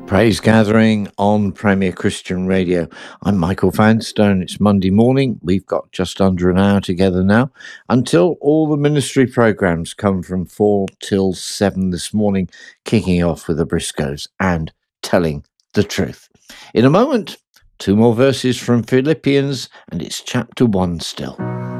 Praise Gathering on Premier Christian Radio. I'm Michael Vanstone. It's Monday morning. We've got just under an hour together now until all the ministry programs come from 4 till 7 this morning, kicking off with the Briscoes and telling the truth. In a moment, two more verses from Philippians, and it's chapter 1 still.